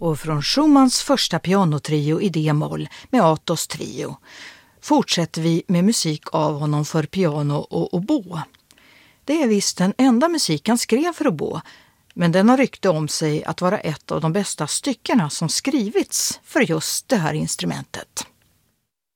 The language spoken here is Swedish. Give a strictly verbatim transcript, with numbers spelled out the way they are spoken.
Och från Schumanns första pianotrio i D-moll med Athos trio fortsätter vi med musik av honom för piano och oboe. Det är visst den enda musik han skrev för oboe, men den har rykte om sig att vara ett av de bästa styckena som skrivits för just det här instrumentet.